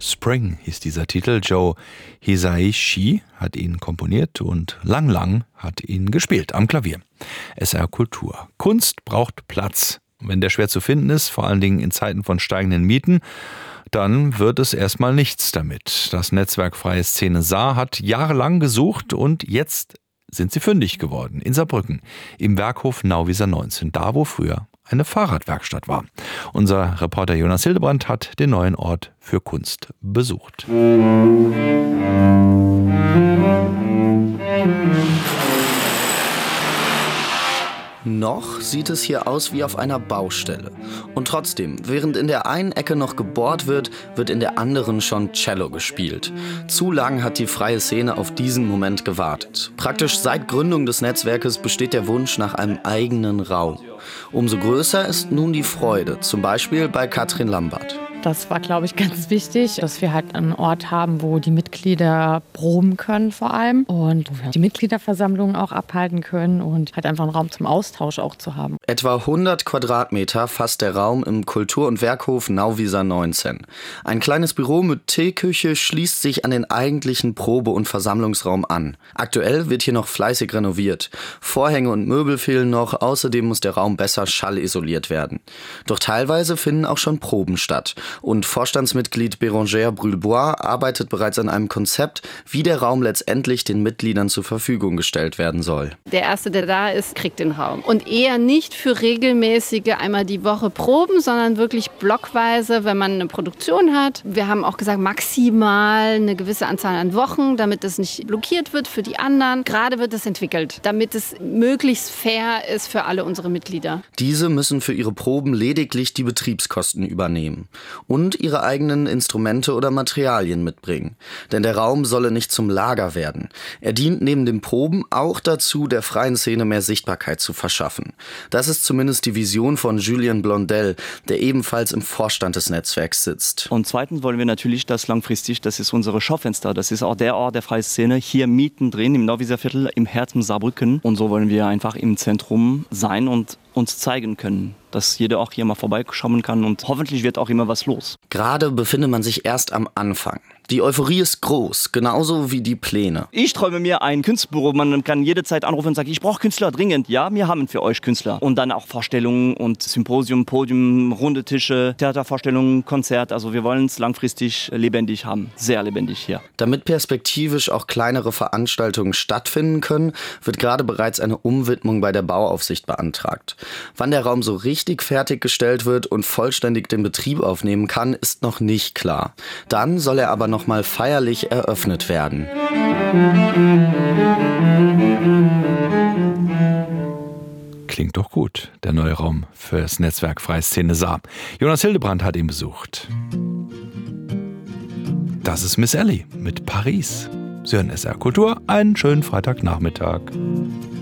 Spring hieß dieser Titel. Joe Hisaishi hat ihn komponiert und Lang Lang hat ihn gespielt am Klavier. SR Kultur. Kunst braucht Platz. Wenn der schwer zu finden ist, vor allen Dingen in Zeiten von steigenden Mieten, dann wird es erstmal nichts damit. Das Netzwerk Freie Szene Saar hat jahrelang gesucht und jetzt sind sie fündig geworden. In Saarbrücken, im Werkhof Nauwieser 19, da wo früher eine Fahrradwerkstatt war. Unser Reporter Jonas Hildebrand hat den neuen Ort für Kunst besucht. Noch sieht es hier aus wie auf einer Baustelle. Und trotzdem, während in der einen Ecke noch gebohrt wird, wird in der anderen schon Cello gespielt. Zu lang hat die freie Szene auf diesen Moment gewartet. Praktisch seit Gründung des Netzwerkes besteht der Wunsch nach einem eigenen Raum. Umso größer ist nun die Freude, zum Beispiel bei Katrin Lambert. Das war, glaube ich, ganz wichtig, dass wir halt einen Ort haben, wo die Mitglieder proben können vor allem und wo wir die Mitgliederversammlungen auch abhalten können und halt einfach einen Raum zum Austausch auch zu haben. Etwa 100 Quadratmeter fasst der Raum im Kultur- und Werkhof Nauwieser 19. Ein kleines Büro mit Teeküche schließt sich an den eigentlichen Probe- und Versammlungsraum an. Aktuell wird hier noch fleißig renoviert. Vorhänge und Möbel fehlen noch, außerdem muss der Raum besser schallisoliert werden. Doch teilweise finden auch schon Proben statt. Und Vorstandsmitglied Bérangère Brulbois arbeitet bereits an einem Konzept, wie der Raum letztendlich den Mitgliedern zur Verfügung gestellt werden soll. Der Erste, der da ist, kriegt den Raum. Und eher nicht für regelmäßige einmal die Woche Proben, sondern wirklich blockweise, wenn man eine Produktion hat. Wir haben auch gesagt, maximal eine gewisse Anzahl an Wochen, damit es nicht blockiert wird für die anderen. Gerade wird es entwickelt, damit es möglichst fair ist für alle unsere Mitglieder. Diese müssen für ihre Proben lediglich die Betriebskosten übernehmen und ihre eigenen Instrumente oder Materialien mitbringen. Denn der Raum solle nicht zum Lager werden. Er dient neben den Proben auch dazu, der freien Szene mehr Sichtbarkeit zu verschaffen. Das ist zumindest die Vision von Julien Blondel, der ebenfalls im Vorstand des Netzwerks sitzt. Und zweitens wollen wir natürlich, dass langfristig, das ist unsere Schaufenster, das ist auch der Ort der freien Szene, hier mittendrin im Nauwieser Viertel, im Herzen Saarbrücken. Und so wollen wir einfach im Zentrum sein und uns zeigen können, dass jeder auch hier mal vorbeischauen kann und hoffentlich wird auch immer was los. Gerade befindet man sich erst am Anfang. Die Euphorie ist groß, genauso wie die Pläne. Ich träume mir ein Kunstbüro, man kann jederzeit anrufen und sagen, ich brauche Künstler dringend. Ja, wir haben für euch Künstler. Und dann auch Vorstellungen und Symposium, Podium, runde Tische, Theatervorstellungen, Konzert. Also wir wollen es langfristig lebendig haben, sehr lebendig hier. Damit perspektivisch auch kleinere Veranstaltungen stattfinden können, wird gerade bereits eine Umwidmung bei der Bauaufsicht beantragt. Wann der Raum so richtig fertiggestellt wird und vollständig den Betrieb aufnehmen kann, ist noch nicht klar. Dann soll er aber noch mal feierlich eröffnet werden. Klingt doch gut, der neue Raum für das Netzwerk Freie Szene Saar. Jonas Hildebrand hat ihn besucht. Das ist Miss Ellie mit Paris. Sie hören SR Kultur, einen schönen Freitagnachmittag.